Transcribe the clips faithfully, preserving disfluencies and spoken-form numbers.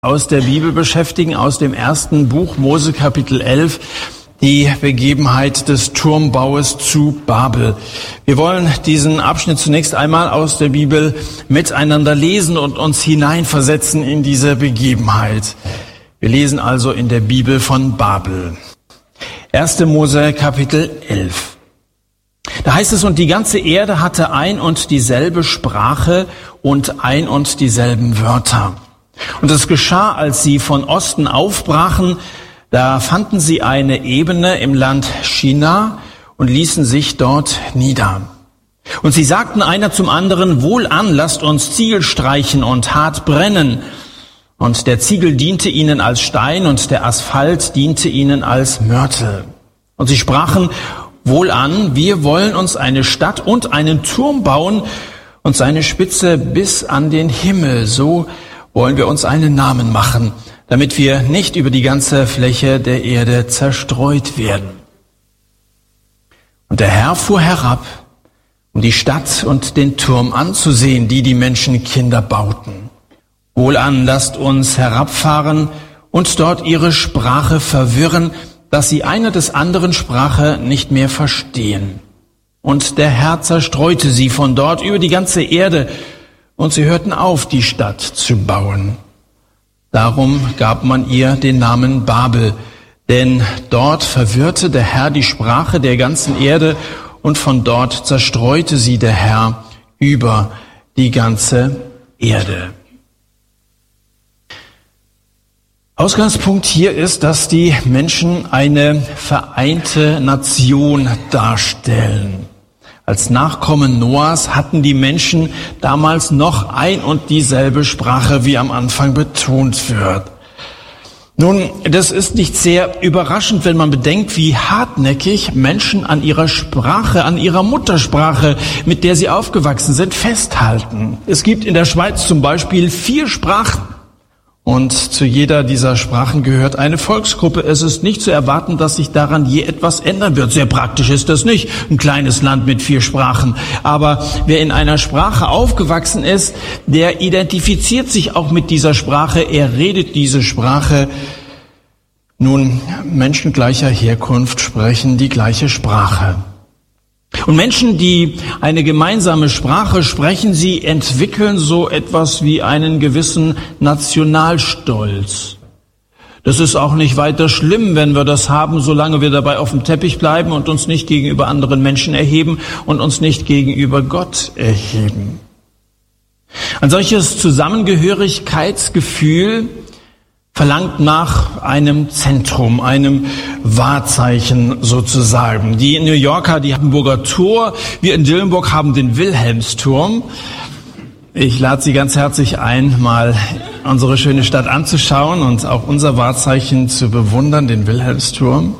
aus der Bibel beschäftigen, aus dem ersten Buch Mose Kapitel elf, die Begebenheit des Turmbaues zu Babel. Wir wollen diesen Abschnitt zunächst einmal aus der Bibel miteinander lesen und uns hineinversetzen in diese Begebenheit. Wir lesen also in der Bibel von Babel. erster Mose Kapitel elf. Da heißt es, und die ganze Erde hatte ein und dieselbe Sprache und ein und dieselben Wörter. Und es geschah, als sie von Osten aufbrachen, da fanden sie eine Ebene im Land Shinar und ließen sich dort nieder. Und sie sagten einer zum anderen, wohlan, lasst uns Ziegel streichen und hart brennen. Und der Ziegel diente ihnen als Stein und der Asphalt diente ihnen als Mörtel. Und sie sprachen, wohlan, wir wollen uns eine Stadt und einen Turm bauen und seine Spitze bis an den Himmel, so wollen wir uns einen Namen machen, damit wir nicht über die ganze Fläche der Erde zerstreut werden. Und der Herr fuhr herab, um die Stadt und den Turm anzusehen, die die Menschenkinder bauten. Wohlan, lasst uns herabfahren und dort ihre Sprache verwirren, dass sie einer des anderen Sprache nicht mehr verstehen. Und der Herr zerstreute sie von dort über die ganze Erde, und sie hörten auf, die Stadt zu bauen. Darum gab man ihr den Namen Babel, denn dort verwirrte der Herr die Sprache der ganzen Erde, und von dort zerstreute sie der Herr über die ganze Erde. Ausgangspunkt hier ist, dass die Menschen eine vereinte Nation darstellen. Als Nachkommen Noahs hatten die Menschen damals noch ein und dieselbe Sprache, wie am Anfang betont wird. Nun, das ist nicht sehr überraschend, wenn man bedenkt, wie hartnäckig Menschen an ihrer Sprache, an ihrer Muttersprache, mit der sie aufgewachsen sind, festhalten. Es gibt in der Schweiz zum Beispiel vier Sprachen. Und zu jeder dieser Sprachen gehört eine Volksgruppe. Es ist nicht zu erwarten, dass sich daran je etwas ändern wird. Sehr praktisch ist das nicht, ein kleines Land mit vier Sprachen. Aber wer in einer Sprache aufgewachsen ist, der identifiziert sich auch mit dieser Sprache. Er redet diese Sprache. Nun, Menschen gleicher Herkunft sprechen die gleiche Sprache. Und Menschen, die eine gemeinsame Sprache sprechen, sie entwickeln so etwas wie einen gewissen Nationalstolz. Das ist auch nicht weiter schlimm, wenn wir das haben, solange wir dabei auf dem Teppich bleiben und uns nicht gegenüber anderen Menschen erheben und uns nicht gegenüber Gott erheben. Ein solches Zusammengehörigkeitsgefühl verlangt nach einem Zentrum, einem Wahrzeichen sozusagen. Die New Yorker, die Hamburger Tor, wir in Dillenburg haben den Wilhelmsturm. Ich lade Sie ganz herzlich ein, mal unsere schöne Stadt anzuschauen und auch unser Wahrzeichen zu bewundern, den Wilhelmsturm.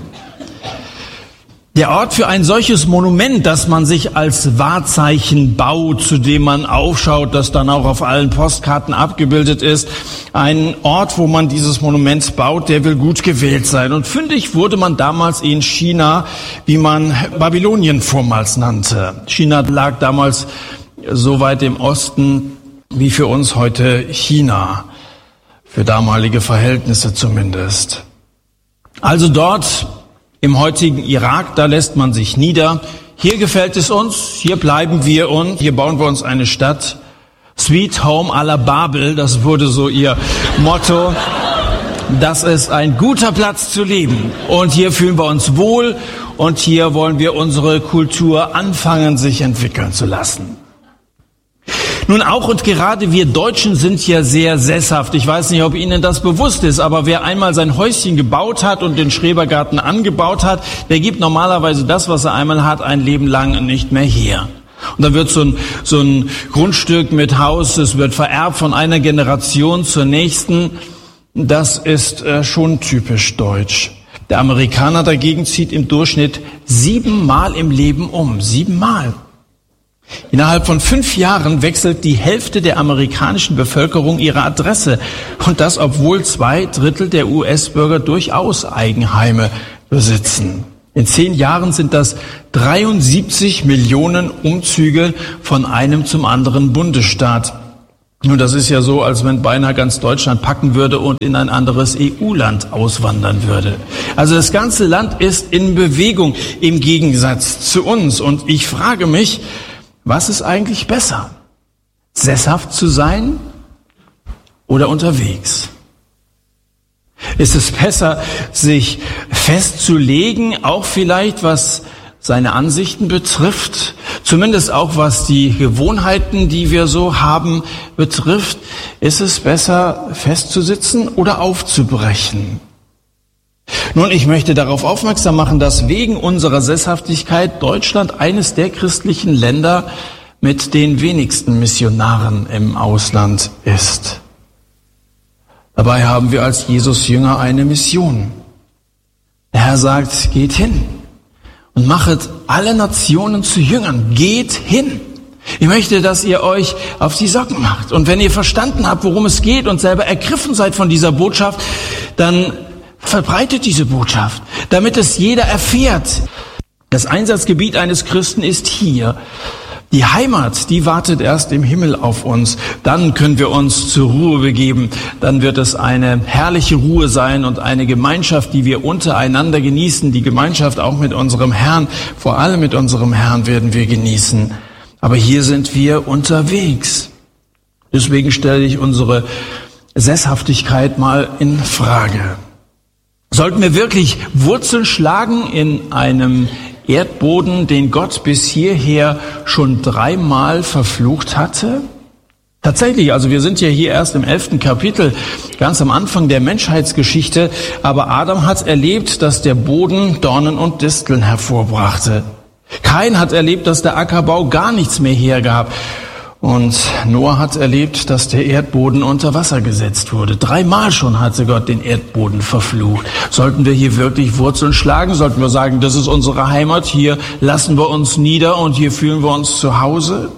Der Ort für ein solches Monument, das man sich als Wahrzeichen baut, zu dem man aufschaut, das dann auch auf allen Postkarten abgebildet ist. Ein Ort, wo man dieses Monument baut, der will gut gewählt sein. Und fündig wurde man damals in China, wie man Babylonien vormals nannte. China lag damals so weit im Osten wie für uns heute China, für damalige Verhältnisse zumindest. Also dort im heutigen Irak, da lässt man sich nieder. Hier gefällt es uns, hier bleiben wir und hier bauen wir uns eine Stadt. Sweet Home à la Babel, das wurde so ihr Motto. Das ist ein guter Platz zu leben. Und hier fühlen wir uns wohl und hier wollen wir unsere Kultur anfangen, sich entwickeln zu lassen. Nun, auch und gerade wir Deutschen sind ja sehr sesshaft. Ich weiß nicht, ob Ihnen das bewusst ist, aber wer einmal sein Häuschen gebaut hat und den Schrebergarten angebaut hat, der gibt normalerweise das, was er einmal hat, ein Leben lang nicht mehr her. Und da wird so ein, so ein Grundstück mit Haus, es wird vererbt von einer Generation zur nächsten. Das ist äh, schon typisch deutsch. Der Amerikaner dagegen zieht im Durchschnitt siebenmal im Leben um. Siebenmal. Innerhalb von fünf Jahren wechselt die Hälfte der amerikanischen Bevölkerung ihre Adresse. Und das, obwohl zwei Drittel der U S-Bürger durchaus Eigenheime besitzen. In zehn Jahren sind das dreiundsiebzig Millionen Umzüge von einem zum anderen Bundesstaat. Nun, das ist ja so, als wenn beinahe ganz Deutschland packen würde und in ein anderes E U-Land auswandern würde. Also das ganze Land ist in Bewegung im Gegensatz zu uns. Und ich frage mich, was ist eigentlich besser? Sesshaft zu sein oder unterwegs? Ist es besser, sich festzulegen, auch vielleicht was seine Ansichten betrifft, zumindest auch was die Gewohnheiten, die wir so haben, betrifft? Ist es besser, festzusitzen oder aufzubrechen? Nun, ich möchte darauf aufmerksam machen, dass wegen unserer Sesshaftigkeit Deutschland eines der christlichen Länder mit den wenigsten Missionaren im Ausland ist. Dabei haben wir als Jesus-Jünger eine Mission. Der Herr sagt, geht hin und machet alle Nationen zu Jüngern. Geht hin. Ich möchte, dass ihr euch auf die Socken macht. Und wenn ihr verstanden habt, worum es geht und selber ergriffen seid von dieser Botschaft, dann verbreitet diese Botschaft, damit es jeder erfährt. Das Einsatzgebiet eines Christen ist hier. Die Heimat, die wartet erst im Himmel auf uns. Dann können wir uns zur Ruhe begeben. Dann wird es eine herrliche Ruhe sein und eine Gemeinschaft, die wir untereinander genießen. Die Gemeinschaft auch mit unserem Herrn, vor allem mit unserem Herrn werden wir genießen. Aber hier sind wir unterwegs. Deswegen stelle ich unsere Sesshaftigkeit mal in Frage. Sollten wir wirklich Wurzeln schlagen in einem Erdboden, den Gott bis hierher schon dreimal verflucht hatte? Tatsächlich, also wir sind ja hier erst im elften Kapitel, ganz am Anfang der Menschheitsgeschichte, aber Adam hat erlebt, dass der Boden Dornen und Disteln hervorbrachte. Kain hat erlebt, dass der Ackerbau gar nichts mehr hergab. Und Noah hat erlebt, dass der Erdboden unter Wasser gesetzt wurde. Dreimal schon hatte Gott den Erdboden verflucht. Sollten wir hier wirklich Wurzeln schlagen? Sollten wir sagen, das ist unsere Heimat, hier lassen wir uns nieder und hier fühlen wir uns zu Hause?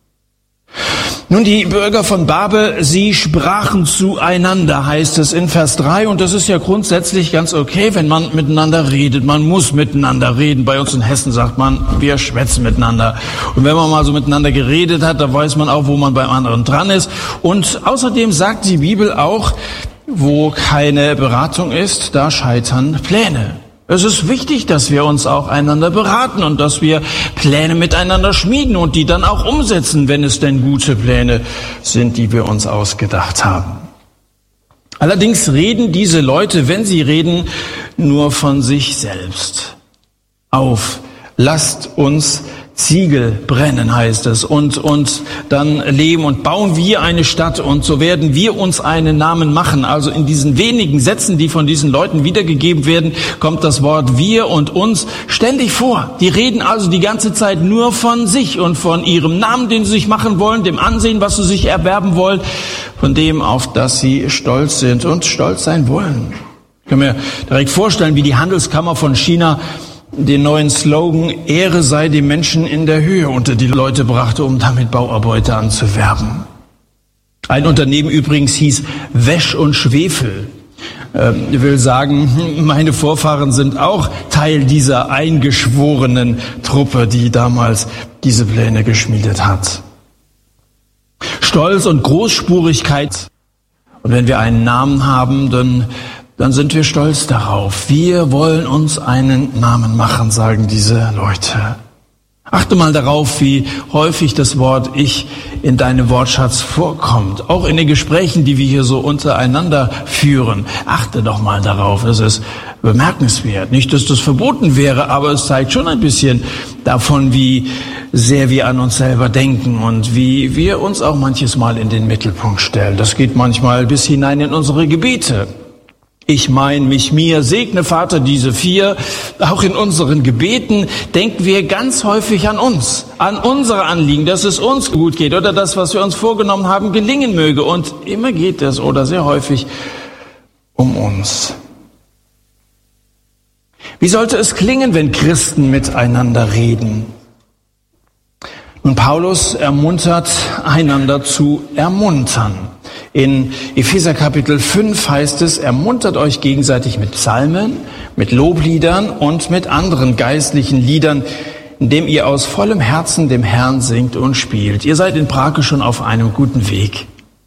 Nun, die Bürger von Babel, sie sprachen zueinander, heißt es in Vers drei. Und das ist ja grundsätzlich ganz okay, wenn man miteinander redet. Man muss miteinander reden. Bei uns in Hessen sagt man, wir schwätzen miteinander. Und wenn man mal so miteinander geredet hat, dann weiß man auch, wo man beim anderen dran ist. Und außerdem sagt die Bibel auch, wo keine Beratung ist, da scheitern Pläne. Es ist wichtig, dass wir uns auch einander beraten und dass wir Pläne miteinander schmieden und die dann auch umsetzen, wenn es denn gute Pläne sind, die wir uns ausgedacht haben. Allerdings reden diese Leute, wenn sie reden, nur von sich selbst. Auf, lasst uns Ziegel brennen, heißt es, und, und dann leben und bauen wir eine Stadt und so werden wir uns einen Namen machen. Also in diesen wenigen Sätzen, die von diesen Leuten wiedergegeben werden, kommt das Wort wir und uns ständig vor. Die reden also die ganze Zeit nur von sich und von ihrem Namen, den sie sich machen wollen, dem Ansehen, was sie sich erwerben wollen, von dem, auf das sie stolz sind und stolz sein wollen. Ich kann mir direkt vorstellen, wie die Handelskammer von China den neuen Slogan Ehre sei dem Menschen in der Höhe unter die Leute brachte, um damit Bauarbeiter anzuwerben. Ein Unternehmen übrigens hieß Wäsch und Schwefel. Ähm, ich will sagen, meine Vorfahren sind auch Teil dieser eingeschworenen Truppe, die damals diese Pläne geschmiedet hat. Stolz und Großspurigkeit. Und wenn wir einen Namen haben, dann dann sind wir stolz darauf. Wir wollen uns einen Namen machen, sagen diese Leute. Achte mal darauf, wie häufig das Wort Ich in deinem Wortschatz vorkommt. Auch in den Gesprächen, die wir hier so untereinander führen. Achte doch mal darauf. Es ist bemerkenswert. Nicht, dass das verboten wäre, aber es zeigt schon ein bisschen davon, wie sehr wir an uns selber denken und wie wir uns auch manches Mal in den Mittelpunkt stellen. Das geht manchmal bis hinein in unsere Gebete. Ich, mein, mich, mir, segne Vater diese vier. Auch in unseren Gebeten denken wir ganz häufig an uns, an unsere Anliegen, dass es uns gut geht oder das, was wir uns vorgenommen haben, gelingen möge. Und immer geht es oder sehr häufig um uns. Wie sollte es klingen, wenn Christen miteinander reden? Nun, Paulus ermuntert, einander zu ermuntern. In Epheser Kapitel fünf heißt es, ermuntert euch gegenseitig mit Psalmen, mit Lobliedern und mit anderen geistlichen Liedern, indem ihr aus vollem Herzen dem Herrn singt und spielt. Ihr seid in Prake schon auf einem guten Weg.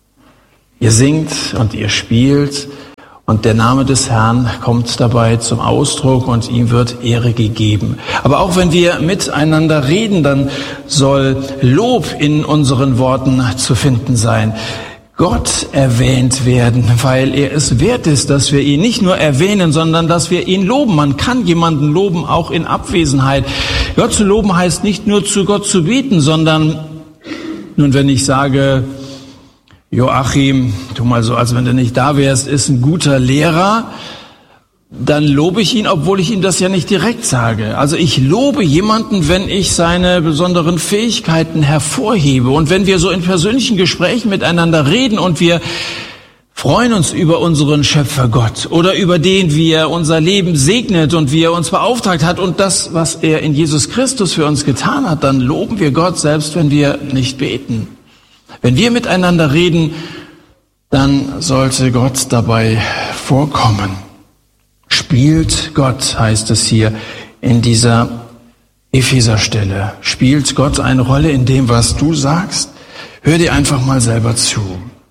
Ihr singt und ihr spielt und der Name des Herrn kommt dabei zum Ausdruck und ihm wird Ehre gegeben. Aber auch wenn wir miteinander reden, dann soll Lob in unseren Worten zu finden sein. Gott erwähnt werden, weil er es wert ist, dass wir ihn nicht nur erwähnen, sondern dass wir ihn loben. Man kann jemanden loben, auch in Abwesenheit. Gott zu loben heißt nicht nur zu Gott zu beten, sondern, nun wenn ich sage, Joachim, tu mal so, als wenn du nicht da wärst, ist ein guter Lehrer, dann lobe ich ihn, obwohl ich ihm das ja nicht direkt sage. Also ich lobe jemanden, wenn ich seine besonderen Fähigkeiten hervorhebe. Und wenn wir so in persönlichen Gesprächen miteinander reden und wir freuen uns über unseren Schöpfer Gott oder über den, wie er unser Leben segnet und wie er uns beauftragt hat und das, was er in Jesus Christus für uns getan hat, dann loben wir Gott, selbst wenn wir nicht beten. Wenn wir miteinander reden, dann sollte Gott dabei vorkommen. Spielt Gott, heißt es hier in dieser Epheserstelle. Spielt Gott eine Rolle in dem, was du sagst? Hör dir einfach mal selber zu.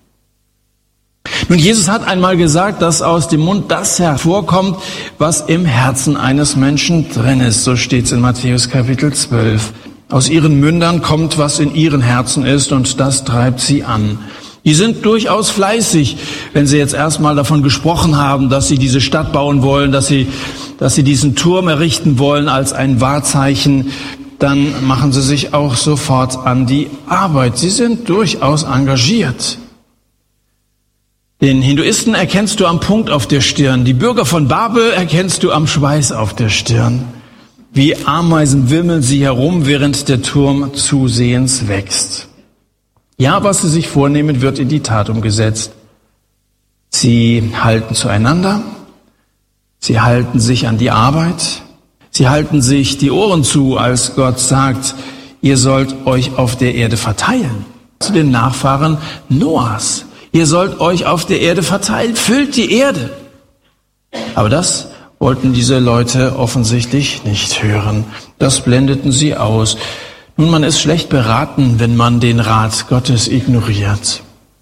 Nun, Jesus hat einmal gesagt, dass aus dem Mund das hervorkommt, was im Herzen eines Menschen drin ist. So steht es in Matthäus Kapitel zwölf. Aus ihren Mündern kommt, was in ihren Herzen ist, und das treibt sie an. Die sind durchaus fleißig, wenn sie jetzt erstmal davon gesprochen haben, dass sie diese Stadt bauen wollen, dass sie, dass sie diesen Turm errichten wollen als ein Wahrzeichen. Dann machen sie sich auch sofort an die Arbeit. Sie sind durchaus engagiert. Den Hinduisten erkennst du am Punkt auf der Stirn. Die Bürger von Babel erkennst du am Schweiß auf der Stirn. Wie Ameisen wimmeln sie herum, während der Turm zusehends wächst. Ja, was sie sich vornehmen, wird in die Tat umgesetzt. Sie halten zueinander, sie halten sich an die Arbeit, sie halten sich die Ohren zu, als Gott sagt, ihr sollt euch auf der Erde verteilen. Zu den Nachfahren Noahs. Ihr sollt euch auf der Erde verteilen, füllt die Erde. Aber das wollten diese Leute offensichtlich nicht hören. Das blendeten sie aus. Nun, man ist schlecht beraten, wenn man den Rat Gottes ignoriert.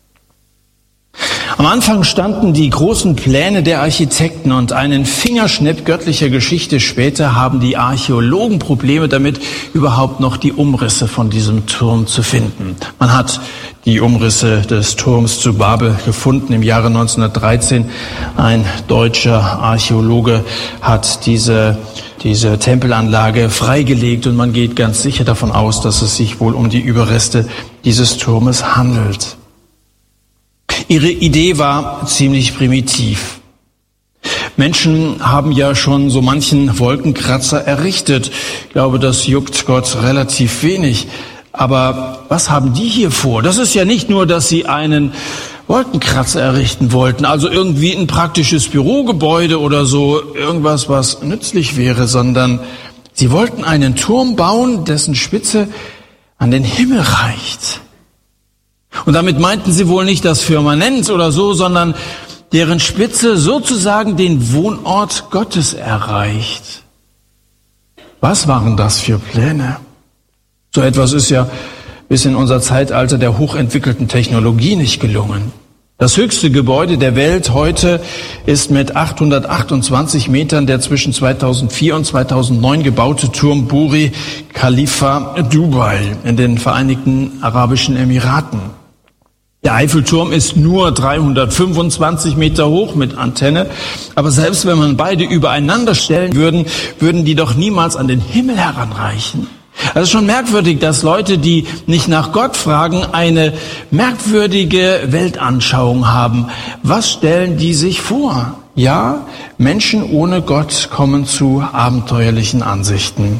Am Anfang standen die großen Pläne der Architekten und einen Fingerschnipp göttlicher Geschichte später haben die Archäologen Probleme damit, überhaupt noch die Umrisse von diesem Turm zu finden. Man hat die Umrisse des Turms zu Babel gefunden im Jahre neunzehnhundertdreizehn. Ein deutscher Archäologe hat diese diese Tempelanlage freigelegt und man geht ganz sicher davon aus, dass es sich wohl um die Überreste dieses Turmes handelt. Ihre Idee war ziemlich primitiv. Menschen haben ja schon so manchen Wolkenkratzer errichtet. Ich glaube, das juckt Gott relativ wenig. Aber was haben die hier vor? Das ist ja nicht nur, dass sie einen Wolkenkratzer errichten wollten, also irgendwie ein praktisches Bürogebäude oder so, irgendwas, was nützlich wäre, sondern sie wollten einen Turm bauen, dessen Spitze an den Himmel reicht. Und damit meinten sie wohl nicht das Firmament oder so, sondern deren Spitze sozusagen den Wohnort Gottes erreicht. Was waren das für Pläne? So etwas ist ja bis in unser Zeitalter der hochentwickelten Technologie nicht gelungen. Das höchste Gebäude der Welt heute ist mit achthundertachtundzwanzig Metern der zwischen zweitausendvier und zweitausendneun gebaute Turm Burj Khalifa Dubai in den Vereinigten Arabischen Emiraten. Der Eiffelturm ist nur dreihundertfünfundzwanzig Meter hoch mit Antenne, aber selbst wenn man beide übereinander stellen würden, würden die doch niemals an den Himmel heranreichen. Also schon merkwürdig, dass Leute, die nicht nach Gott fragen, eine merkwürdige Weltanschauung haben. Was stellen die sich vor? Ja, Menschen ohne Gott kommen zu abenteuerlichen Ansichten.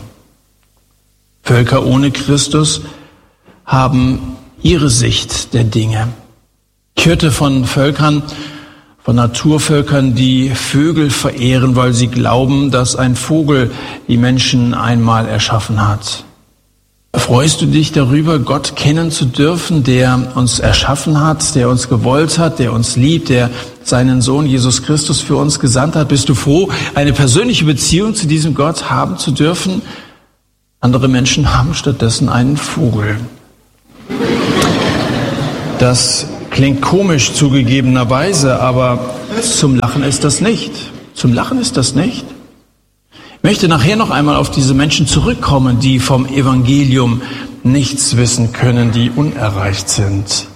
Völker ohne Christus haben ihre Sicht der Dinge. Ich hörte von Völkern, von Naturvölkern, die Vögel verehren, weil sie glauben, dass ein Vogel die Menschen einmal erschaffen hat. Freust du dich darüber, Gott kennen zu dürfen, der uns erschaffen hat, der uns gewollt hat, der uns liebt, der seinen Sohn Jesus Christus für uns gesandt hat? Bist du froh, eine persönliche Beziehung zu diesem Gott haben zu dürfen? Andere Menschen haben stattdessen einen Vogel. Das Klingt komisch zugegebenerweise, aber zum Lachen ist das nicht. Zum Lachen ist das nicht. Ich möchte nachher noch einmal auf diese Menschen zurückkommen, die vom Evangelium nichts wissen können, die unerreicht sind.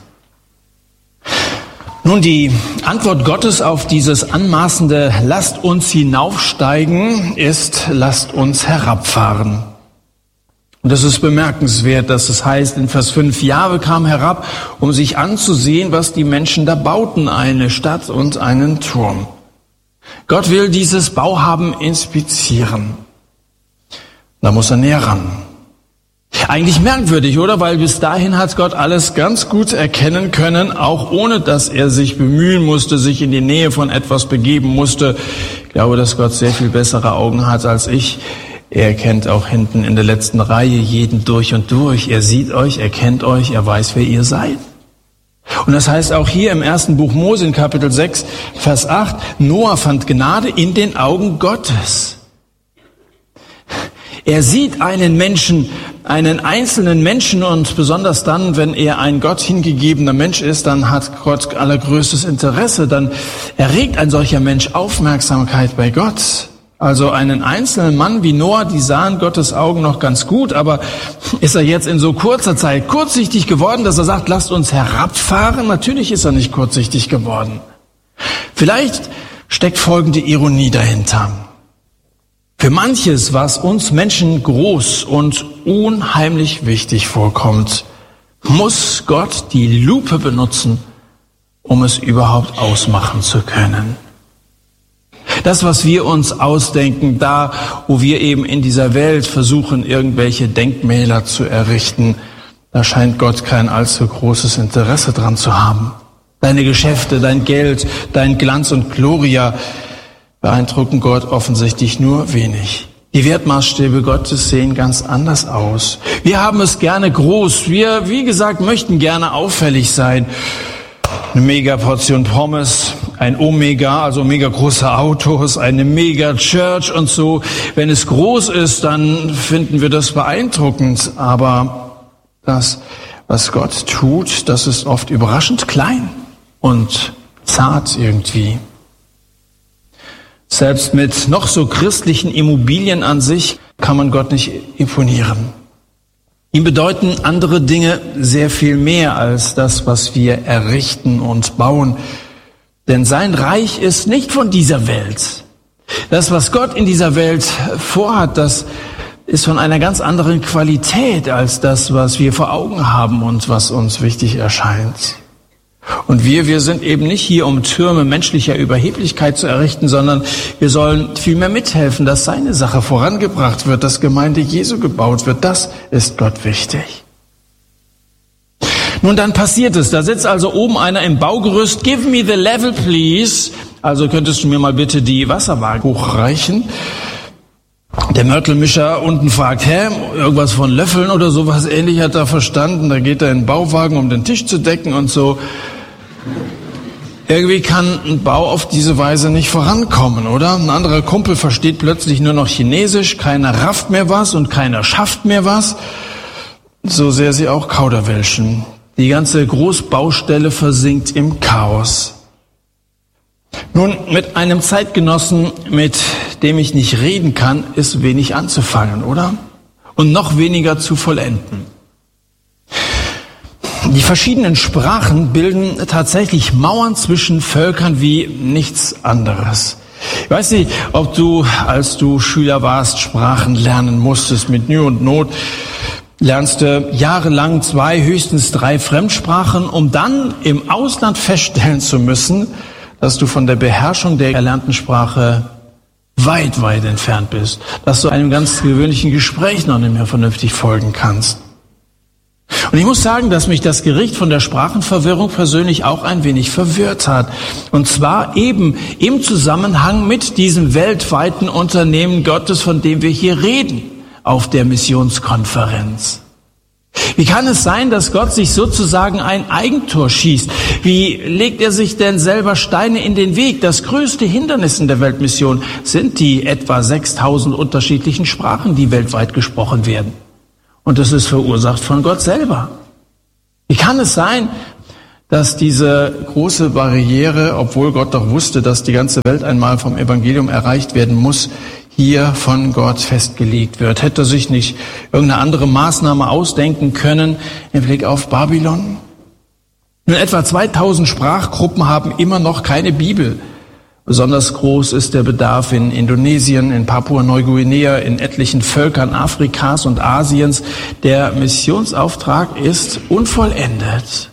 Nun, die Antwort Gottes auf dieses anmaßende "Lasst uns hinaufsteigen" ist "Lasst uns herabfahren". Und es ist bemerkenswert, dass es heißt in Vers fünf, Jahwe kam herab, um sich anzusehen, was die Menschen da bauten, eine Stadt und einen Turm. Gott will dieses Bauhaben inspizieren. Da muss er näher ran. Eigentlich merkwürdig, oder? Weil bis dahin hat Gott alles ganz gut erkennen können, auch ohne dass er sich bemühen musste, sich in die Nähe von etwas begeben musste. Ich glaube, dass Gott sehr viel bessere Augen hat als ich. Er kennt auch hinten in der letzten Reihe jeden durch und durch. Er sieht euch, er kennt euch, er weiß, wer ihr seid. Und das heißt auch hier im ersten Buch Mose in Kapitel sechs, Vers acht, Noah fand Gnade in den Augen Gottes. Er sieht einen Menschen, einen einzelnen Menschen, und besonders dann, wenn er ein Gott hingegebener Mensch ist, dann hat Gott allergrößtes Interesse, dann erregt ein solcher Mensch Aufmerksamkeit bei Gott. Also einen einzelnen Mann wie Noah, die sahen Gottes Augen noch ganz gut, aber ist er jetzt in so kurzer Zeit kurzsichtig geworden, dass er sagt, lasst uns herabfahren? Natürlich ist er nicht kurzsichtig geworden. Vielleicht steckt folgende Ironie dahinter. Für manches, was uns Menschen groß und unheimlich wichtig vorkommt, muss Gott die Lupe benutzen, um es überhaupt ausmachen zu können. Das, was wir uns ausdenken, da, wo wir eben in dieser Welt versuchen, irgendwelche Denkmäler zu errichten, da scheint Gott kein allzu großes Interesse dran zu haben. Deine Geschäfte, dein Geld, dein Glanz und Gloria beeindrucken Gott offensichtlich nur wenig. Die Wertmaßstäbe Gottes sehen ganz anders aus. Wir haben es gerne groß. Wir, wie gesagt, möchten gerne auffällig sein. Eine Mega-Portion Pommes, ein Omega, also mega große Autos, eine Mega-Church und so. Wenn es groß ist, dann finden wir das beeindruckend. Aber das, was Gott tut, das ist oft überraschend klein und zart irgendwie. Selbst mit noch so christlichen Immobilien an sich kann man Gott nicht imponieren. Ihm bedeuten andere Dinge sehr viel mehr als das, was wir errichten und bauen. Denn sein Reich ist nicht von dieser Welt. Das, was Gott in dieser Welt vorhat, das ist von einer ganz anderen Qualität als das, was wir vor Augen haben und was uns wichtig erscheint. Und wir, wir sind eben nicht hier, um Türme menschlicher Überheblichkeit zu errichten, sondern wir sollen vielmehr mithelfen, dass seine Sache vorangebracht wird, dass Gemeinde Jesu gebaut wird. Das ist Gott wichtig. Nun, dann passiert es. Da sitzt also oben einer im Baugerüst. Give me the level, please. Also könntest du mir mal bitte die Wasserwaage hochreichen. Der Mörtelmischer unten fragt, hä, irgendwas von Löffeln oder sowas ähnlich hat er verstanden. Da geht er in den Bauwagen, um den Tisch zu decken und so. Irgendwie kann ein Bau auf diese Weise nicht vorankommen, oder? Ein anderer Kumpel versteht plötzlich nur noch Chinesisch, keiner rafft mehr was und keiner schafft mehr was. So sehr sie auch Kauderwelschen. Die ganze Großbaustelle versinkt im Chaos. Nun, mit einem Zeitgenossen, mit dem ich nicht reden kann, ist wenig anzufangen, oder? Und noch weniger zu vollenden. Die verschiedenen Sprachen bilden tatsächlich Mauern zwischen Völkern wie nichts anderes. Ich weiß nicht, ob du, als du Schüler warst, Sprachen lernen musstest mit Mühe und Not. Lernst du jahrelang zwei, höchstens drei Fremdsprachen, um dann im Ausland feststellen zu müssen, dass du von der Beherrschung der erlernten Sprache weit, weit entfernt bist, dass du einem ganz gewöhnlichen Gespräch noch nicht mehr vernünftig folgen kannst. Und ich muss sagen, dass mich das Gericht von der Sprachenverwirrung persönlich auch ein wenig verwirrt hat. Und zwar eben im Zusammenhang mit diesem weltweiten Unternehmen Gottes, von dem wir hier reden, auf der Missionskonferenz. Wie kann es sein, dass Gott sich sozusagen ein Eigentor schießt? Wie legt er sich denn selber Steine in den Weg? Das größte Hindernis in der Weltmission sind die etwa sechstausend unterschiedlichen Sprachen, die weltweit gesprochen werden. Und das ist verursacht von Gott selber. Wie kann es sein, dass diese große Barriere, obwohl Gott doch wusste, dass die ganze Welt einmal vom Evangelium erreicht werden muss, hier von Gott festgelegt wird. Hätte er sich nicht irgendeine andere Maßnahme ausdenken können im Blick auf Babylon? Nun, etwa zweitausend Sprachgruppen haben immer noch keine Bibel. Besonders groß ist der Bedarf in Indonesien, in Papua-Neuguinea, in etlichen Völkern Afrikas und Asiens. Der Missionsauftrag ist unvollendet.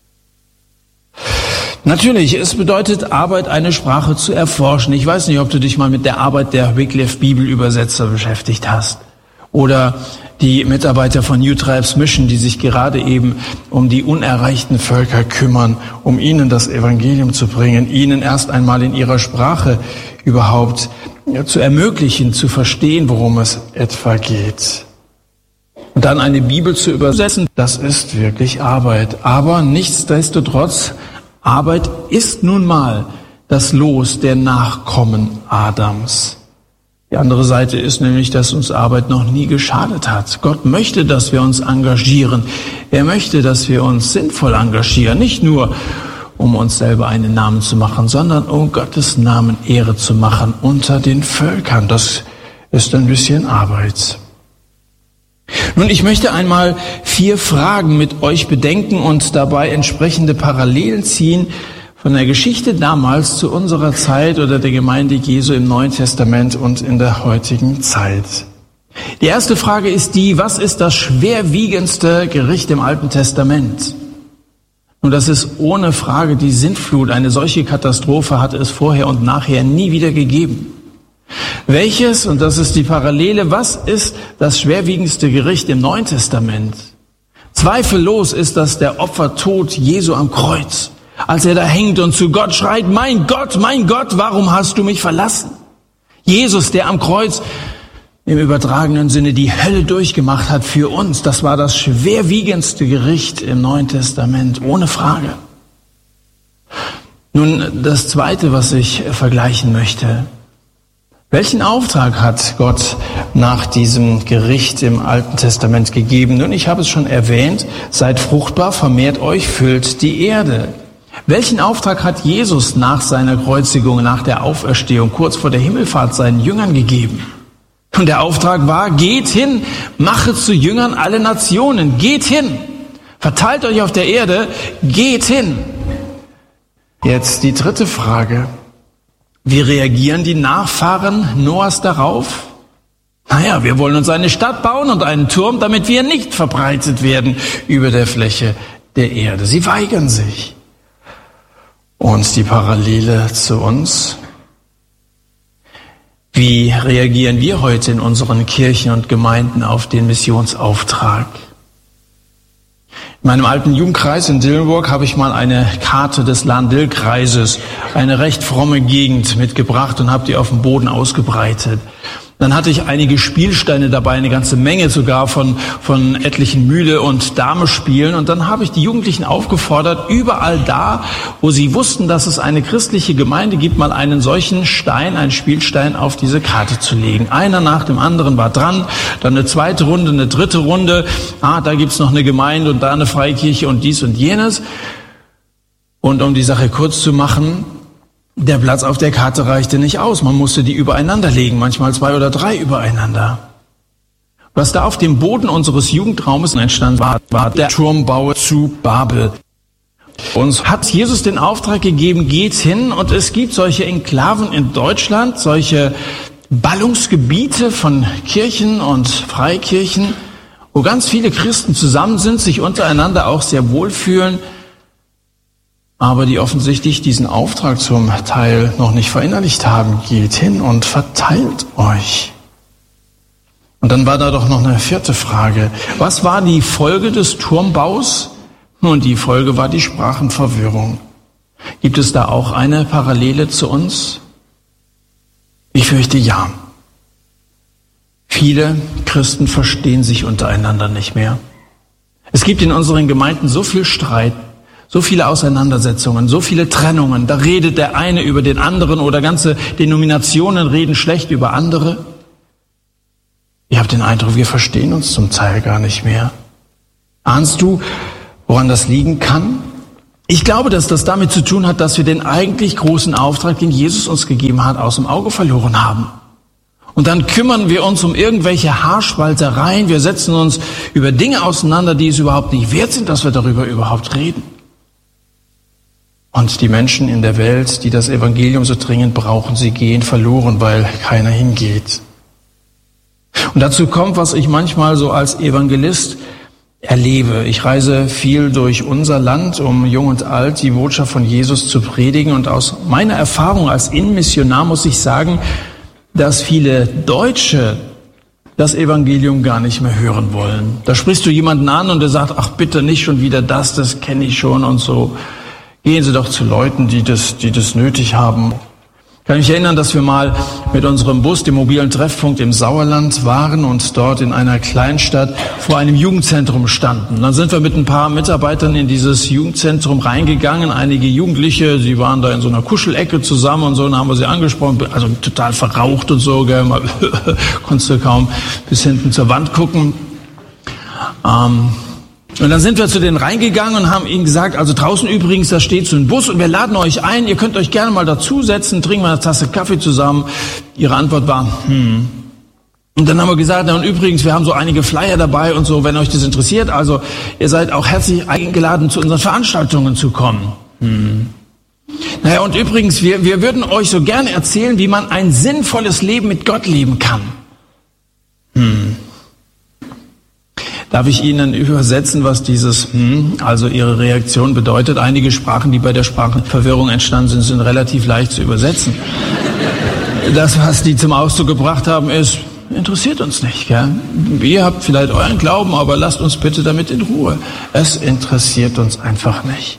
Natürlich, es bedeutet Arbeit, eine Sprache zu erforschen. Ich weiß nicht, ob du dich mal mit der Arbeit der Wycliffe Bibelübersetzer beschäftigt hast. Oder die Mitarbeiter von New Tribes Mission, die sich gerade eben um die unerreichten Völker kümmern, um ihnen das Evangelium zu bringen, ihnen erst einmal in ihrer Sprache überhaupt ja, zu ermöglichen, zu verstehen, worum es etwa geht. Und dann eine Bibel zu übersetzen, das ist wirklich Arbeit. Aber nichtsdestotrotz, Arbeit ist nun mal das Los der Nachkommen Adams. Die andere Seite ist nämlich, dass uns Arbeit noch nie geschadet hat. Gott möchte, dass wir uns engagieren. Er möchte, dass wir uns sinnvoll engagieren. Nicht nur, um uns selber einen Namen zu machen, sondern um Gottes Namen Ehre zu machen unter den Völkern. Das ist ein bisschen Arbeit. Nun, ich möchte einmal vier Fragen mit euch bedenken und dabei entsprechende Parallelen ziehen von der Geschichte damals zu unserer Zeit oder der Gemeinde Jesu im Neuen Testament und in der heutigen Zeit. Die erste Frage ist die, was ist das schwerwiegendste Gericht im Alten Testament? Nun, das ist ohne Frage die Sintflut. Eine solche Katastrophe hat es vorher und nachher nie wieder gegeben. Welches, und das ist die Parallele, was ist das schwerwiegendste Gericht im Neuen Testament? Zweifellos ist das der Opfertod Jesu am Kreuz. Als er da hängt und zu Gott schreit, mein Gott, mein Gott, warum hast du mich verlassen? Jesus, der am Kreuz im übertragenen Sinne die Hölle durchgemacht hat für uns, das war das schwerwiegendste Gericht im Neuen Testament, ohne Frage. Nun, das Zweite, was ich vergleichen möchte. Welchen Auftrag hat Gott nach diesem Gericht im Alten Testament gegeben? Nun, ich habe es schon erwähnt, seid fruchtbar, vermehrt euch, füllt die Erde. Welchen Auftrag hat Jesus nach seiner Kreuzigung, nach der Auferstehung, kurz vor der Himmelfahrt seinen Jüngern gegeben? Und der Auftrag war, geht hin, mache zu Jüngern alle Nationen, geht hin, verteilt euch auf der Erde, geht hin. Jetzt die dritte Frage. Wie reagieren die Nachfahren Noahs darauf? Naja, wir wollen uns eine Stadt bauen und einen Turm, damit wir nicht verbreitet werden über der Fläche der Erde. Sie weigern sich. Und die Parallele zu uns? Wie reagieren wir heute in unseren Kirchen und Gemeinden auf den Missionsauftrag? In meinem alten Jugendkreis in Dillenburg habe ich mal eine Karte des Lahn-Dill-Kreises, eine recht fromme Gegend mitgebracht und habe die auf dem Boden ausgebreitet. Dann hatte ich einige Spielsteine dabei, eine ganze Menge sogar von, von etlichen Mühle- und Damespielen. Und dann habe ich die Jugendlichen aufgefordert, überall da, wo sie wussten, dass es eine christliche Gemeinde gibt, mal einen solchen Stein, einen Spielstein auf diese Karte zu legen. Einer nach dem anderen war dran, dann eine zweite Runde, eine dritte Runde. Ah, da gibt's noch eine Gemeinde und da eine Freikirche und dies und jenes. Und um die Sache kurz zu machen, der Platz auf der Karte reichte nicht aus. Man musste die übereinander legen, manchmal zwei oder drei übereinander. Was da auf dem Boden unseres Jugendraumes entstand, war, war der Turmbau zu Babel. Uns hat Jesus den Auftrag gegeben, geht hin, und es gibt solche Enklaven in Deutschland, solche Ballungsgebiete von Kirchen und Freikirchen, wo ganz viele Christen zusammen sind, sich untereinander auch sehr wohlfühlen, aber die offensichtlich diesen Auftrag zum Teil noch nicht verinnerlicht haben. Geht hin und verteilt euch. Und dann war da doch noch eine vierte Frage. Was war die Folge des Turmbaus? Nun, die Folge war die Sprachenverwirrung. Gibt es da auch eine Parallele zu uns? Ich fürchte ja. Viele Christen verstehen sich untereinander nicht mehr. Es gibt in unseren Gemeinden so viel Streit, so viele Auseinandersetzungen, so viele Trennungen. Da redet der eine über den anderen oder ganze Denominationen reden schlecht über andere. Ich habe den Eindruck, wir verstehen uns zum Teil gar nicht mehr. Ahnst du, woran das liegen kann? Ich glaube, dass das damit zu tun hat, dass wir den eigentlich großen Auftrag, den Jesus uns gegeben hat, aus dem Auge verloren haben. Und dann kümmern wir uns um irgendwelche Haarspaltereien. Wir setzen uns über Dinge auseinander, die es überhaupt nicht wert sind, dass wir darüber überhaupt reden. Und die Menschen in der Welt, die das Evangelium so dringend brauchen, sie gehen verloren, weil keiner hingeht. Und dazu kommt, was ich manchmal so als Evangelist erlebe. Ich reise viel durch unser Land, um jung und alt die Botschaft von Jesus zu predigen. Und aus meiner Erfahrung als Innenmissionar muss ich sagen, dass viele Deutsche das Evangelium gar nicht mehr hören wollen. Da sprichst du jemanden an und der sagt, ach bitte nicht schon wieder das, das kenne ich schon und so. Gehen Sie doch zu Leuten, die das, die das nötig haben. Ich kann mich erinnern, dass wir mal mit unserem Bus, dem mobilen Treffpunkt im Sauerland waren und dort in einer Kleinstadt vor einem Jugendzentrum standen. Dann sind wir mit ein paar Mitarbeitern in dieses Jugendzentrum reingegangen. Einige Jugendliche, sie waren da in so einer Kuschelecke zusammen und so, und dann haben wir sie angesprochen, also total verraucht und so, gell, mal konntest du kaum bis hinten zur Wand gucken. Ähm, Und dann sind wir zu denen reingegangen und haben ihnen gesagt, also draußen übrigens, da steht so ein Bus und wir laden euch ein, ihr könnt euch gerne mal dazusetzen, trinken wir eine Tasse Kaffee zusammen. Ihre Antwort war, hm. Und dann haben wir gesagt, na und übrigens, wir haben so einige Flyer dabei und so, wenn euch das interessiert, also ihr seid auch herzlich eingeladen, zu unseren Veranstaltungen zu kommen. Hm. Naja, und übrigens, wir, wir würden euch so gerne erzählen, wie man ein sinnvolles Leben mit Gott leben kann. Hm. Darf ich Ihnen übersetzen, was dieses, hm, also Ihre Reaktion bedeutet? Einige Sprachen, die bei der Sprachenverwirrung entstanden sind, sind relativ leicht zu übersetzen. Das, was die zum Ausdruck gebracht haben, ist, interessiert uns nicht, gell? Ihr habt vielleicht euren Glauben, aber lasst uns bitte damit in Ruhe. Es interessiert uns einfach nicht.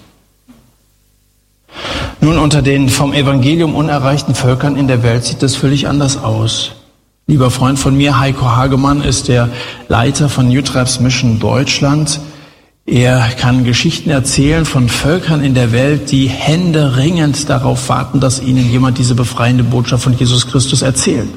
Nun, unter den vom Evangelium unerreichten Völkern in der Welt sieht das völlig anders aus. Lieber Freund von mir, Heiko Hagemann, ist der Leiter von New Tribes Mission Deutschland. Er kann Geschichten erzählen von Völkern in der Welt, die händeringend darauf warten, dass ihnen jemand diese befreiende Botschaft von Jesus Christus erzählt.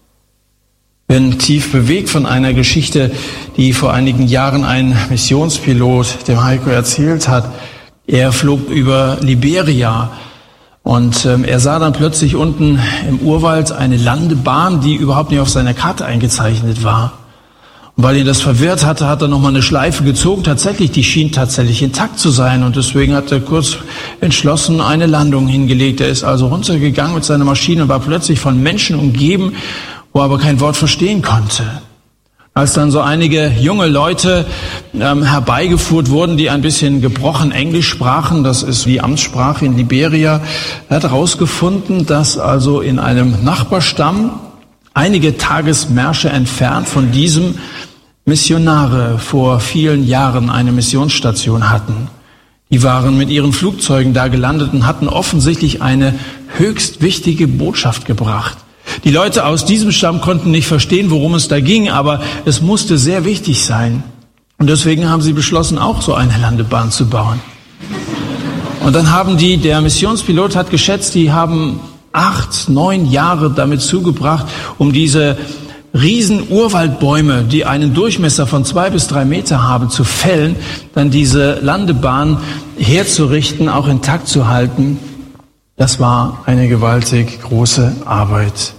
Ich bin tief bewegt von einer Geschichte, die vor einigen Jahren ein Missionspilot dem Heiko erzählt hat. Er flog über Liberia. Und ähm, er sah dann plötzlich unten im Urwald eine Landebahn, die überhaupt nicht auf seiner Karte eingezeichnet war. Und weil ihn das verwirrt hatte, hat er nochmal eine Schleife gezogen. Tatsächlich, die schien tatsächlich intakt zu sein. Und deswegen hat er kurz entschlossen eine Landung hingelegt. Er ist also runtergegangen mit seiner Maschine und war plötzlich von Menschen umgeben, wo er aber kein Wort verstehen konnte. Als dann so einige junge Leute ähm, herbeigeführt wurden, die ein bisschen gebrochen Englisch sprachen, das ist die Amtssprache in Liberia, er hat herausgefunden, dass also in einem Nachbarstamm einige Tagesmärsche entfernt von diesem Missionare vor vielen Jahren eine Missionsstation hatten. Die waren mit ihren Flugzeugen da gelandet und hatten offensichtlich eine höchst wichtige Botschaft gebracht. Die Leute aus diesem Stamm konnten nicht verstehen, worum es da ging, aber es musste sehr wichtig sein. Und deswegen haben sie beschlossen, auch so eine Landebahn zu bauen. Und dann haben die, der Missionspilot hat geschätzt, die haben acht, neun Jahre damit zugebracht, um diese riesen Urwaldbäume, die einen Durchmesser von zwei bis drei Meter haben, zu fällen, dann diese Landebahn herzurichten, auch intakt zu halten. Das war eine gewaltig große Arbeit.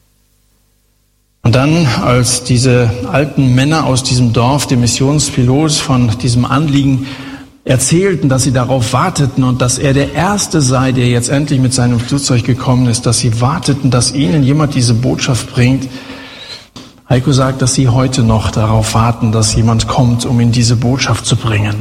Und dann, als diese alten Männer aus diesem Dorf, dem Missionspilot, von diesem Anliegen erzählten, dass sie darauf warteten und dass er der Erste sei, der jetzt endlich mit seinem Flugzeug gekommen ist, dass sie warteten, dass ihnen jemand diese Botschaft bringt. Heiko sagt, dass sie heute noch darauf warten, dass jemand kommt, um ihnen diese Botschaft zu bringen.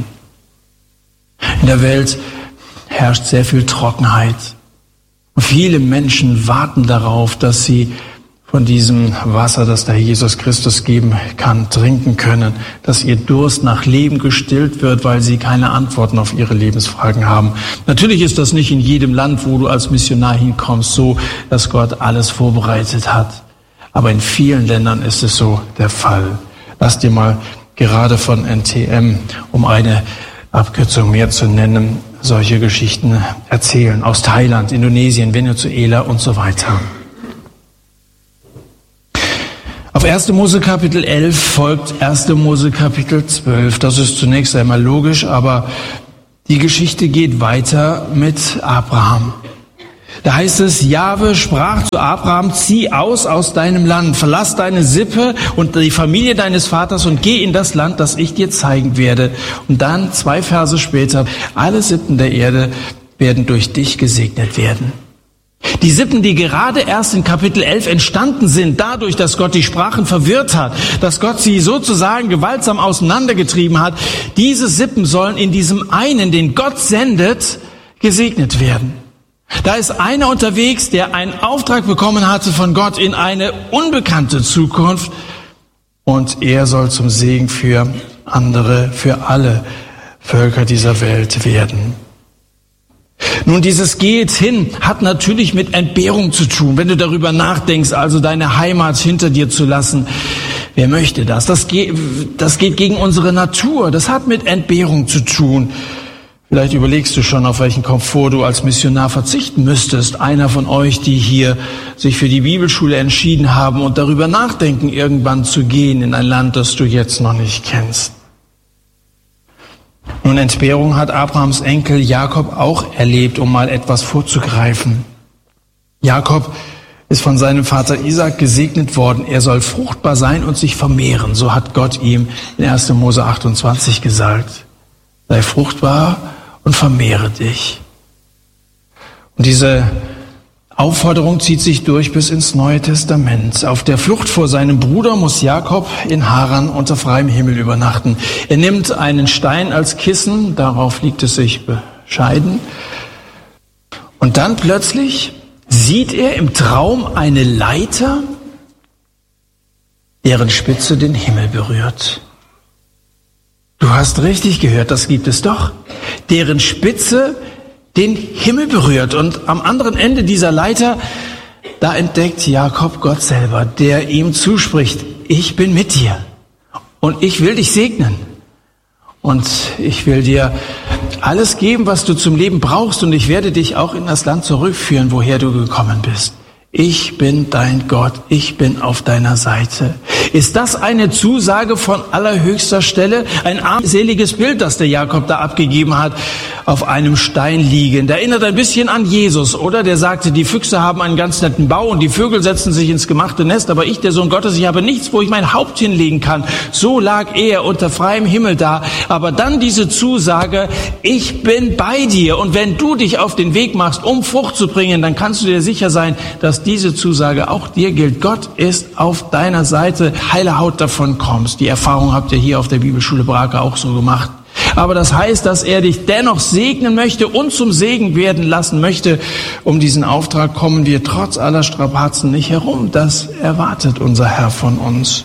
In der Welt herrscht sehr viel Trockenheit. Und viele Menschen warten darauf, dass sie von diesem Wasser, das der Jesus Christus geben kann, trinken können, dass ihr Durst nach Leben gestillt wird, weil sie keine Antworten auf ihre Lebensfragen haben. Natürlich ist das nicht in jedem Land, wo du als Missionar hinkommst, so, dass Gott alles vorbereitet hat. Aber in vielen Ländern ist es so der Fall. Lass dir mal gerade von N T M, um eine Abkürzung mehr zu nennen, solche Geschichten erzählen. Aus Thailand, Indonesien, Venezuela und so weiter. Auf erste Mose Kapitel elf folgt erste Mose Kapitel zwölf. Das ist zunächst einmal logisch, aber Die Geschichte geht weiter mit Abraham. Da heißt es, Jahwe sprach zu Abraham, zieh aus aus deinem Land, verlass deine Sippe und die Familie deines Vaters und geh in das Land, das ich dir zeigen werde. Und dann, zwei Verse später, alle Sippen der Erde werden durch dich gesegnet werden. Die Sippen, die gerade erst in Kapitel elf entstanden sind, dadurch, dass Gott die Sprachen verwirrt hat, dass Gott sie sozusagen gewaltsam auseinandergetrieben hat, diese Sippen sollen in diesem einen, den Gott sendet, gesegnet werden. Da ist einer unterwegs, der einen Auftrag bekommen hatte von Gott in eine unbekannte Zukunft und er soll zum Segen für andere, für alle Völker dieser Welt werden. Nun, dieses Geht hin hat natürlich mit Entbehrung zu tun. Wenn du darüber nachdenkst, also deine Heimat hinter dir zu lassen, wer möchte das? Das geht, das geht gegen unsere Natur. Das hat mit Entbehrung zu tun. Vielleicht überlegst du schon, auf welchen Komfort du als Missionar verzichten müsstest. Einer von euch, die hier sich für die Bibelschule entschieden haben und darüber nachdenken, irgendwann zu gehen in ein Land, das du jetzt noch nicht kennst. Nun, Entbehrung hat Abrahams Enkel Jakob auch erlebt, um mal etwas vorzugreifen. Jakob ist von seinem Vater Isaac gesegnet worden. Er soll fruchtbar sein und sich vermehren. So hat Gott ihm in erster Mose achtundzwanzig gesagt. Sei fruchtbar und vermehre dich. Und diese Aufforderung zieht sich durch bis ins Neue Testament. Auf der Flucht vor seinem Bruder muss Jakob in Haran unter freiem Himmel übernachten. Er nimmt einen Stein als Kissen, darauf liegt es sich bescheiden. Und dann plötzlich sieht er im Traum eine Leiter, deren Spitze den Himmel berührt. Du hast richtig gehört, das gibt es doch. Deren Spitze den Himmel berührt. Und am anderen Ende dieser Leiter, da entdeckt Jakob Gott selber, der ihm zuspricht, ich bin mit dir und ich will dich segnen. Und ich will dir alles geben, was du zum Leben brauchst und ich werde dich auch in das Land zurückführen, woher du gekommen bist. Ich bin dein Gott, ich bin auf deiner Seite. Ist das eine Zusage von allerhöchster Stelle? Ein armseliges Bild, das der Jakob da abgegeben hat, auf einem Stein liegend. Erinnert ein bisschen an Jesus, oder? Der sagte, die Füchse haben einen ganz netten Bau und die Vögel setzen sich ins gemachte Nest, aber ich, der Sohn Gottes, ich habe nichts, wo ich mein Haupt hinlegen kann. So lag er unter freiem Himmel da. Aber dann diese Zusage, ich bin bei dir. Und wenn du dich auf den Weg machst, um Frucht zu bringen, dann kannst du dir sicher sein, dass diese Zusage auch dir gilt. Gott ist auf deiner Seite. Heile Haut davon kommst. Die Erfahrung habt ihr hier auf der Bibelschule Brake auch so gemacht. Aber das heißt, dass er dich dennoch segnen möchte und zum Segen werden lassen möchte. Um diesen Auftrag kommen wir trotz aller Strapazen nicht herum. Das erwartet unser Herr von uns.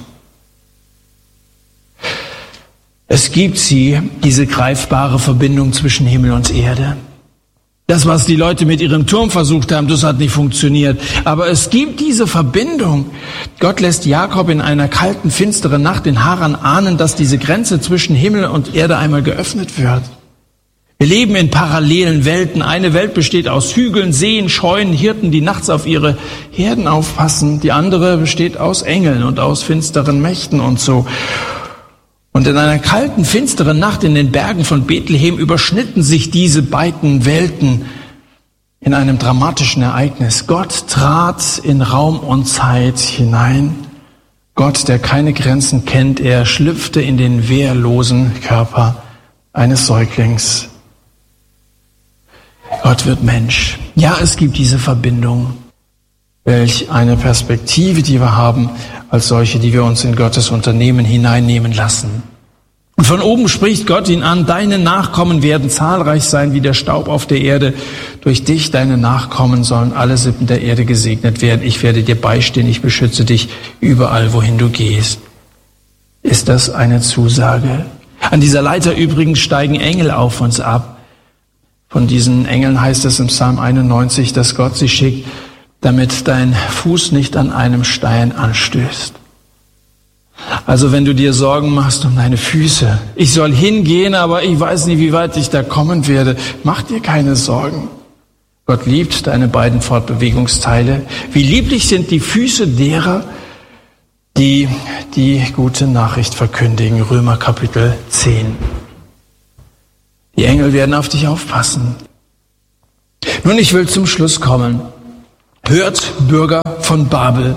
Es gibt sie, diese greifbare Verbindung zwischen Himmel und Erde. Das, was die Leute mit ihrem Turm versucht haben, das hat nicht funktioniert. Aber es gibt diese Verbindung. Gott lässt Jakob in einer kalten, finsteren Nacht in Haran ahnen, dass diese Grenze zwischen Himmel und Erde einmal geöffnet wird. Wir leben in parallelen Welten. Eine Welt besteht aus Hügeln, Seen, Scheunen, Hirten, die nachts auf ihre Herden aufpassen. Die andere besteht aus Engeln und aus finsteren Mächten und so. Und in einer kalten, finsteren Nacht in den Bergen von Bethlehem überschnitten sich diese beiden Welten in einem dramatischen Ereignis. Gott trat in Raum und Zeit hinein. Gott, der keine Grenzen kennt, er schlüpfte in den wehrlosen Körper eines Säuglings. Gott wird Mensch. Ja, es gibt diese Verbindung. Welch eine Perspektive, die wir haben, als solche, die wir uns in Gottes Unternehmen hineinnehmen lassen. Und von oben spricht Gott ihn an, deine Nachkommen werden zahlreich sein wie der Staub auf der Erde. Durch dich, deine Nachkommen, sollen alle Sippen der Erde gesegnet werden. Ich werde dir beistehen, ich beschütze dich überall, wohin du gehst. Ist das eine Zusage? An dieser Leiter übrigens steigen Engel auf uns ab. Von diesen Engeln heißt es im Psalm einundneunzig, dass Gott sie schickt, damit dein Fuß nicht an einem Stein anstößt. Also wenn du dir Sorgen machst um deine Füße, ich soll hingehen, aber ich weiß nicht, wie weit ich da kommen werde, mach dir keine Sorgen. Gott liebt deine beiden Fortbewegungsteile. Wie lieblich sind die Füße derer, die die gute Nachricht verkündigen. Römer Kapitel zehn. Die Engel werden auf dich aufpassen. Nun, ich will zum Schluss kommen. Hört, Bürger von Babel.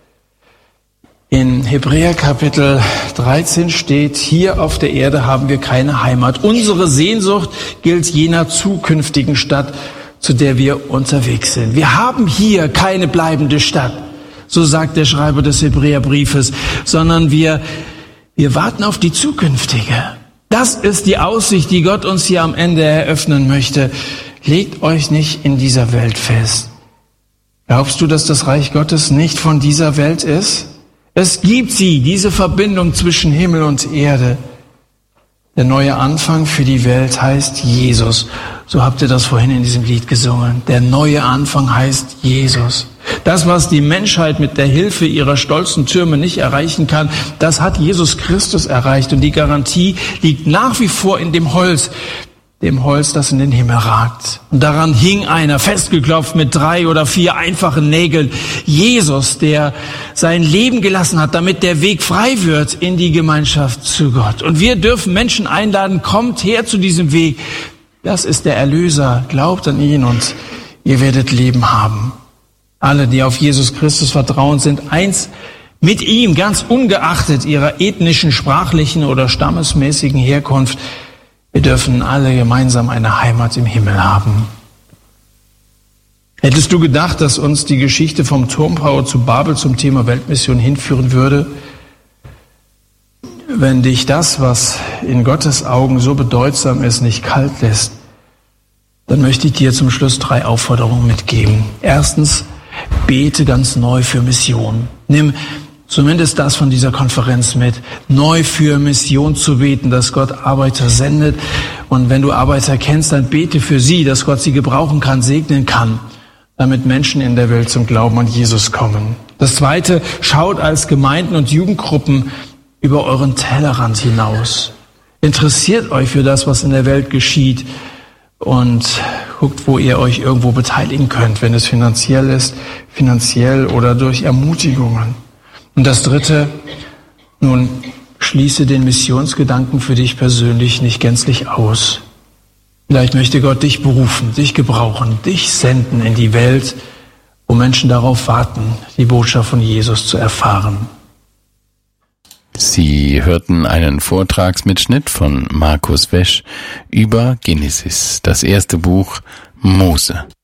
In Hebräer Kapitel dreizehn steht, hier auf der Erde haben wir keine Heimat. Unsere Sehnsucht gilt jener zukünftigen Stadt, zu der wir unterwegs sind. Wir haben hier keine bleibende Stadt, so sagt der Schreiber des Hebräerbriefes, sondern wir, wir warten auf die zukünftige. Das ist die Aussicht, die Gott uns hier am Ende eröffnen möchte. Legt euch nicht in dieser Welt fest. Glaubst du, dass das Reich Gottes nicht von dieser Welt ist? Es gibt sie, diese Verbindung zwischen Himmel und Erde. Der neue Anfang für die Welt heißt Jesus. So habt ihr das vorhin in diesem Lied gesungen. Der neue Anfang heißt Jesus. Das, was die Menschheit mit der Hilfe ihrer stolzen Türme nicht erreichen kann, das hat Jesus Christus erreicht. Und die Garantie liegt nach wie vor in dem Holz, dem Holz, das in den Himmel ragt. Und daran hing einer, festgeklopft mit drei oder vier einfachen Nägeln. Jesus, der sein Leben gelassen hat, damit der Weg frei wird in die Gemeinschaft zu Gott. Und wir dürfen Menschen einladen, kommt her zu diesem Weg. Das ist der Erlöser. Glaubt an ihn und ihr werdet Leben haben. Alle, die auf Jesus Christus vertrauen, sind eins mit ihm, ganz ungeachtet ihrer ethnischen, sprachlichen oder stammesmäßigen Herkunft. Wir dürfen alle gemeinsam eine Heimat im Himmel haben. Hättest du gedacht, dass uns die Geschichte vom Turmbau zu Babel zum Thema Weltmission hinführen würde? Wenn dich das, was in Gottes Augen so bedeutsam ist, nicht kalt lässt, dann möchte ich dir zum Schluss drei Aufforderungen mitgeben. Erstens, bete ganz neu für Mission. Nimm zumindest das von dieser Konferenz mit, neu für Mission zu beten, dass Gott Arbeiter sendet. Und wenn du Arbeiter kennst, dann bete für sie, dass Gott sie gebrauchen kann, segnen kann, damit Menschen in der Welt zum Glauben an Jesus kommen. Das Zweite, schaut als Gemeinden und Jugendgruppen über euren Tellerrand hinaus. Interessiert euch für das, was in der Welt geschieht und guckt, wo ihr euch irgendwo beteiligen könnt, wenn es finanziell ist, finanziell oder durch Ermutigungen. Und das Dritte, nun schließe den Missionsgedanken für dich persönlich nicht gänzlich aus. Vielleicht möchte Gott dich berufen, dich gebrauchen, dich senden in die Welt, wo Menschen darauf warten, die Botschaft von Jesus zu erfahren. Sie hörten einen Vortragsmitschnitt von Markus Wesch über Genesis, das erste Buch Mose.